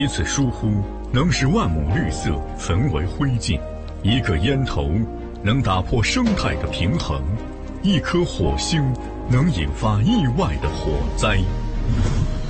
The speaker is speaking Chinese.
一次疏忽能使万亩绿色焚为灰烬，一个烟头能打破生态的平衡，一颗火星能引发意外的火灾。